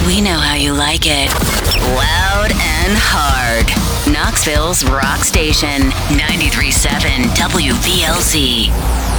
We know how you like it. Loud and hard. Knoxville's Rock Station, 93.7 WVLZ.